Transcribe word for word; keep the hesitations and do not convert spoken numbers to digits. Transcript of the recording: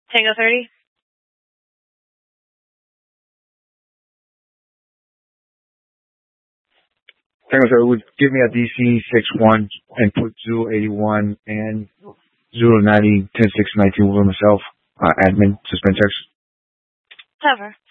Tango thirty. Tango thirty would give me a D C six one and put Zulu eighty-one and Zulu ninety ten six nineteen over myself. Uh, admin, suspend text. Cover.